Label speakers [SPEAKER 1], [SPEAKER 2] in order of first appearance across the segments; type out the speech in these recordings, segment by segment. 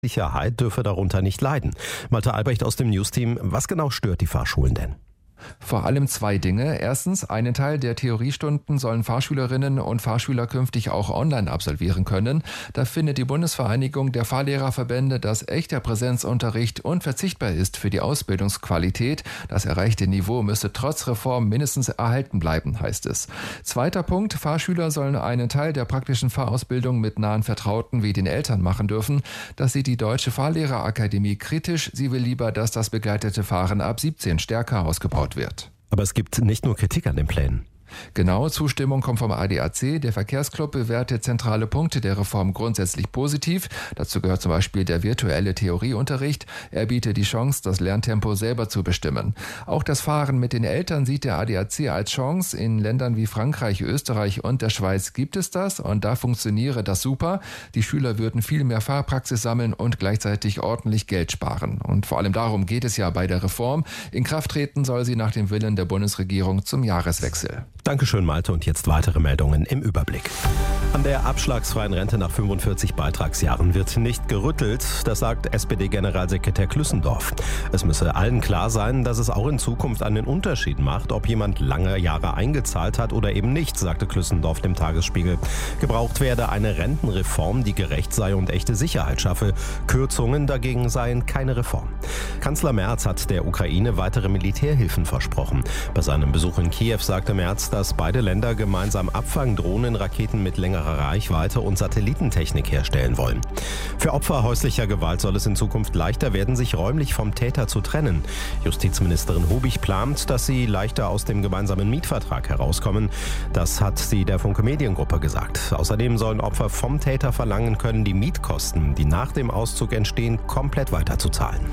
[SPEAKER 1] Sicherheit dürfe darunter nicht leiden. Malte Albrecht aus dem Newsteam, was genau stört die Fahrschulen denn?
[SPEAKER 2] Vor allem zwei Dinge. Erstens, einen Teil der Theoriestunden sollen Fahrschülerinnen und Fahrschüler künftig auch online absolvieren können. Da findet die Bundesvereinigung der Fahrlehrerverbände, dass echter Präsenzunterricht unverzichtbar ist für die Ausbildungsqualität. Das erreichte Niveau müsste trotz Reform mindestens erhalten bleiben, heißt es. Zweiter Punkt, Fahrschüler sollen einen Teil der praktischen Fahrausbildung mit nahen Vertrauten wie den Eltern machen dürfen. Das sieht die Deutsche Fahrlehrerakademie kritisch. Sie will lieber, dass das begleitete Fahren ab 17 stärker ausgebaut wird.
[SPEAKER 1] Aber es gibt nicht nur Kritik an den Plänen.
[SPEAKER 2] Genaue Zustimmung kommt vom ADAC. Der Verkehrsclub bewertet zentrale Punkte der Reform grundsätzlich positiv. Dazu gehört zum Beispiel der virtuelle Theorieunterricht. Er bietet die Chance, das Lerntempo selber zu bestimmen. Auch das Fahren mit den Eltern sieht der ADAC als Chance. In Ländern wie Frankreich, Österreich und der Schweiz gibt es das und da funktioniere das super. Die Schüler würden viel mehr Fahrpraxis sammeln und gleichzeitig ordentlich Geld sparen. Und vor allem darum geht es ja bei der Reform. In Kraft treten soll sie nach dem Willen der Bundesregierung zum Jahreswechsel.
[SPEAKER 1] Dankeschön, Malte. Und jetzt weitere Meldungen im Überblick. An der abschlagsfreien Rente nach 45 Beitragsjahren wird nicht gerüttelt, das sagt SPD-Generalsekretär Klüssendorf. Es müsse allen klar sein, dass es auch in Zukunft einen Unterschied macht, ob jemand lange Jahre eingezahlt hat oder eben nicht, sagte Klüssendorf dem Tagesspiegel. Gebraucht werde eine Rentenreform, die gerecht sei und echte Sicherheit schaffe. Kürzungen dagegen seien keine Reform. Kanzler Merz hat der Ukraine weitere Militärhilfen versprochen. Bei seinem Besuch in Kiew sagte Merz, dass beide Länder gemeinsam Abfangdrohnen, Raketen mit längerer Reichweite und Satellitentechnik herstellen wollen. Für Opfer häuslicher Gewalt soll es in Zukunft leichter werden, sich räumlich vom Täter zu trennen. Justizministerin Hubig plant, dass sie leichter aus dem gemeinsamen Mietvertrag herauskommen. Das hat sie der Funke Mediengruppe gesagt. Außerdem sollen Opfer vom Täter verlangen können, die Mietkosten, die nach dem Auszug entstehen, komplett weiterzuzahlen.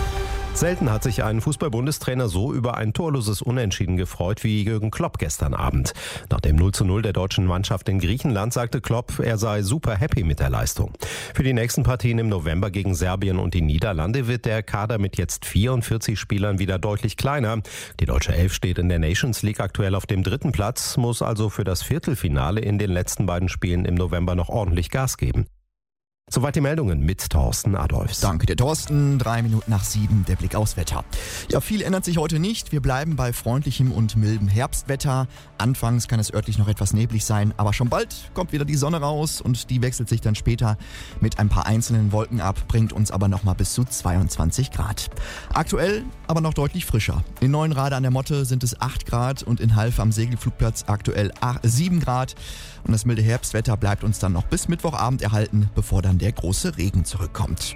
[SPEAKER 1] Selten hat sich ein Fußball-Bundestrainer so über ein torloses Unentschieden gefreut wie Jürgen Klopp gestern Abend. Nach dem 0:0 der deutschen Mannschaft in Griechenland sagte Klopp, er sei super happy mit der Leistung. Für die nächsten Partien im November gegen Serbien und die Niederlande wird der Kader mit jetzt 44 Spielern wieder deutlich kleiner. Die deutsche Elf steht in der Nations League aktuell auf dem 3. Platz, muss also für das Viertelfinale in den letzten beiden Spielen im November noch ordentlich Gas geben. Soweit die Meldungen mit Thorsten Adolfs.
[SPEAKER 3] Danke dir, Thorsten. 6:03, der Blick aufs Wetter. Ja, viel ändert sich heute nicht. Wir bleiben bei freundlichem und mildem Herbstwetter. Anfangs kann es örtlich noch etwas neblig sein, aber schon bald kommt wieder die Sonne raus und die wechselt sich dann später mit ein paar einzelnen Wolken ab, bringt uns aber nochmal bis zu 22 Grad. Aktuell aber noch deutlich frischer. In Neuenrade an der Motte sind es 8 Grad und in Half am Segelflugplatz aktuell 7 Grad. Und das milde Herbstwetter bleibt uns dann noch bis Mittwochabend erhalten, bevor dann der große Regen zurückkommt.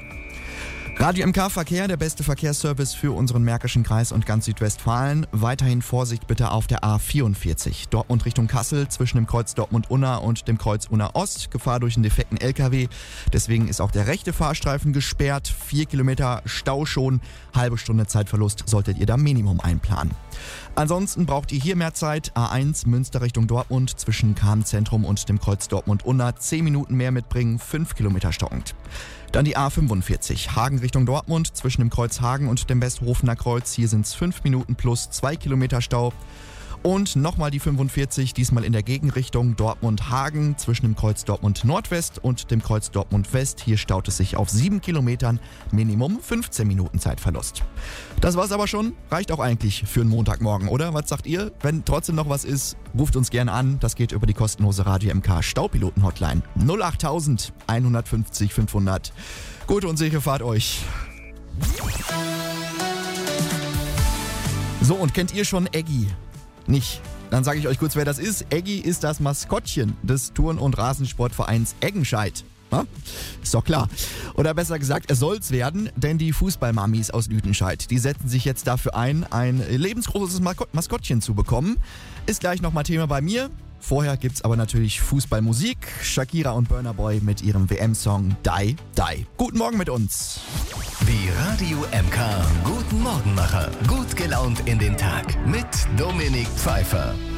[SPEAKER 3] Radio MK Verkehr, der beste Verkehrsservice für unseren Märkischen Kreis und ganz Südwestfalen. Weiterhin Vorsicht bitte auf der A44. Dortmund Richtung Kassel zwischen dem Kreuz Dortmund-Unna und dem Kreuz Unna-Ost. Gefahr durch einen defekten LKW. Deswegen ist auch der rechte Fahrstreifen gesperrt. 4 Kilometer Stau schon. Halbe Stunde Zeitverlust solltet ihr da Minimum einplanen. Ansonsten braucht ihr hier mehr Zeit. A1 Münster Richtung Dortmund zwischen Kahn-Zentrum und dem Kreuz Dortmund-Unna. 10 Minuten mehr mitbringen, 5 Kilometer stockend. Dann die A45 Hagen Richtung Dortmund zwischen dem Kreuz Hagen und dem Westhofener Kreuz. Hier sind es 5 Minuten plus 2 Kilometer Stau. Und nochmal die 45, diesmal in der Gegenrichtung Dortmund-Hagen zwischen dem Kreuz Dortmund-Nordwest und dem Kreuz Dortmund-West. Hier staut es sich auf 7 Kilometern, Minimum 15 Minuten Zeitverlust. Das war's aber schon, reicht auch eigentlich für einen Montagmorgen, oder? Was sagt ihr? Wenn trotzdem noch was ist, ruft uns gerne an. Das geht über die kostenlose Radio MK Staupiloten-Hotline 08000 150 500. Gute und sichere Fahrt euch. So, und kennt ihr schon Eggy? Nicht. Dann sage ich euch kurz, wer das ist. Eggy ist das Maskottchen des Turn- und Rasensportvereins Eggenscheid. Ha? Ist doch klar. Oder besser gesagt, es soll's werden, denn die Fußballmamis aus Lüdenscheid, die setzen sich jetzt dafür ein lebensgroßes Maskottchen zu bekommen. Ist gleich nochmal Thema bei mir. Vorher gibt's aber natürlich Fußballmusik. Shakira und Burna Boy mit ihrem WM-Song Die, Die. Guten Morgen mit uns.
[SPEAKER 4] Die Radio MK Guten Morgenmacher. Gut gelaunt in den Tag mit Dominik Pfeiffer.